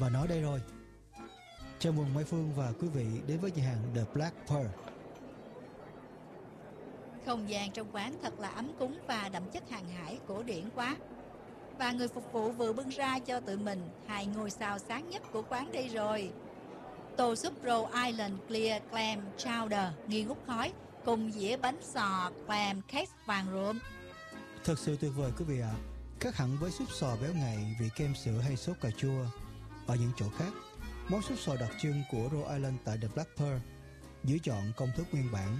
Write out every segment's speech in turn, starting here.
Và nó đây rồi. Chào mừng Mai Phương và quý vị đến với nhà hàng The Black Pearl. Không gian trong quán thật là ấm cúng và đậm chất hàng hải cổ điển quá. Và người phục vụ vừa bưng ra cho tụi mình 2 ngôi sao sáng nhất của quán đây rồi. Tô súp Rhode Island Clear Clam Chowder nghi ngút khói cùng dĩa bánh xò clam cake vàng rượm. Thật sự tuyệt vời quý vị ạ. Khác hẳn với súp sò béo ngậy vị kem sữa hay sốt cà chua. Ở những chỗ khác, món súp sò đặc trưng của Rhode Island tại The Black Pearl giữ chọn công thức nguyên bản.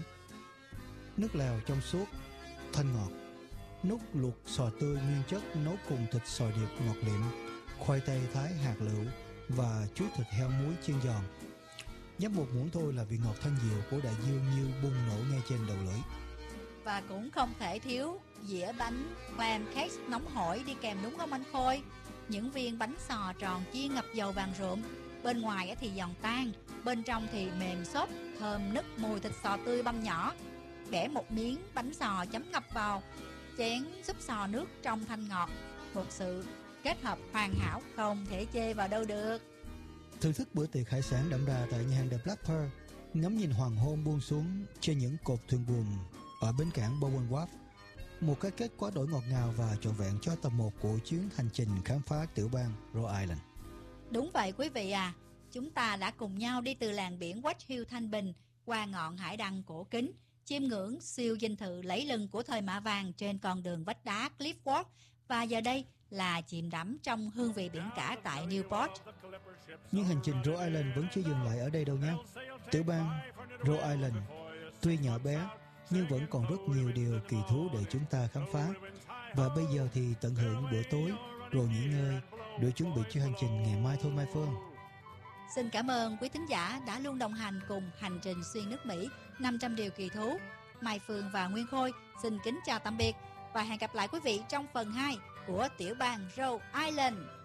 Nước lèo trong suốt, thanh ngọt. Nút luộc sò tươi nguyên chất nấu cùng thịt sò điệp ngọt liệm, khoai tây thái hạt lựu và chuối thịt heo muối chiên giòn. Nhấp một muỗng thôi là vị ngọt thanh diệu của đại dương như bùng nổ ngay trên đầu lưỡi. Và cũng không thể thiếu dĩa bánh clam cake nóng hổi đi kèm đúng không anh Khôi? Những viên bánh xò tròn chiên ngập dầu vàng rượm, bên ngoài thì giòn tan, bên trong thì mềm xốp, thơm nức mùi thịt sò tươi băm nhỏ. Bẻ một miếng bánh xò chấm ngập vào chén súp sò nước trong thanh ngọt, một sự kết hợp hoàn hảo không thể chê vào đâu được. Thưởng thức bữa tiệc hải sản đậm đà tại nhà hàng The Black Pearl, ngắm nhìn hoàng hôn buông xuống trên những cột thuyền buồm ở bến cảng Bowen Wharf, một cái kết quá đổi ngọt ngào và trọn vẹn cho tập 1 của chuyến hành trình khám phá tiểu bang Rhode Island. Đúng vậy quý vị à, chúng ta đã cùng nhau đi từ làng biển West Hill thanh bình qua ngọn hải đăng cổ kính, chiêm ngưỡng siêu dinh thự lẫy lừng của thời mạ vàng trên con đường vách đá Clifford, và giờ đây là chìm đắm trong hương vị biển cả tại Newport. Nhưng hành trình Rhode Island vẫn chưa dừng lại ở đây đâu nhé. Tiểu bang Rhode Island tuy nhỏ bé nhưng vẫn còn rất nhiều điều kỳ thú để chúng ta khám phá. Và bây giờ thì tận hưởng bữa tối rồi nghỉ ngơi để chuẩn bị cho hành trình ngày mai thôi Mai Phương. Xin cảm ơn quý thính giả đã luôn đồng hành cùng hành trình xuyên nước Mỹ 500 điều kỳ thú. Mai Phương và Nguyên Khôi xin kính chào tạm biệt và hẹn gặp lại quý vị trong phần 2 của tiểu bang Rhode Island.